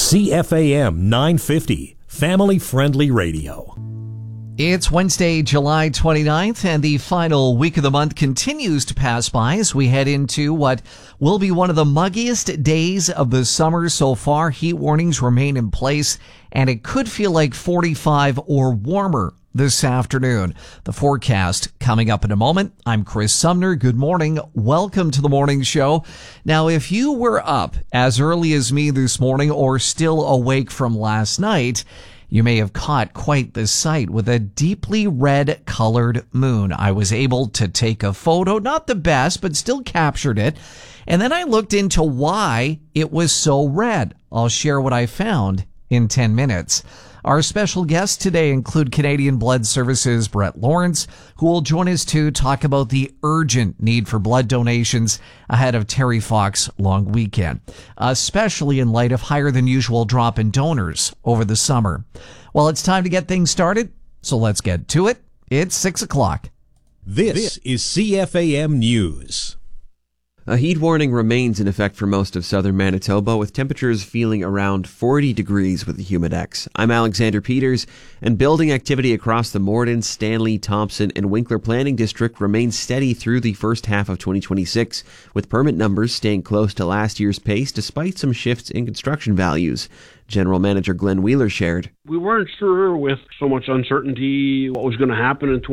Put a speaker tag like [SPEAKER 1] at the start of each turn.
[SPEAKER 1] CFAM 950, family-friendly radio.
[SPEAKER 2] It's Wednesday, July 29th, and the final week of the month continues to pass by as we head into what will be one of the muggiest days of the summer so far. Heat warnings remain in place, and it could feel like 45 or warmer this afternoon. The forecast coming up in a moment. I'm Chris Sumner. Good morning. Welcome to the morning show. Now, if you were up as early as me this morning or still awake from last night, you may have caught quite the sight with a deeply red colored moon. I was able to take a photo, not the best, but still captured it. And then I looked into why it was so red. I'll share what I found in 10 minutes. Our special guests today include Canadian Blood Services' Brett Lawrence, who will join us to talk about the urgent need for blood donations ahead of Terry Fox long weekend, especially in light of higher than usual drop in donors over the summer. Well, it's time to get things started, so let's get to it. It's 6 o'clock.
[SPEAKER 1] This is CFAM News.
[SPEAKER 3] A heat warning remains in effect for most of southern Manitoba, with temperatures feeling around 40 degrees with the Humidex. I'm Alexander Peters, and building activity across the Morden, Stanley, Thompson, and Winkler Planning District remains steady through the first half of 2026, with permit numbers staying close to last year's pace despite some shifts in construction values. General Manager Glenn Wheeler shared,
[SPEAKER 4] "We weren't sure with so much uncertainty what was going to happen in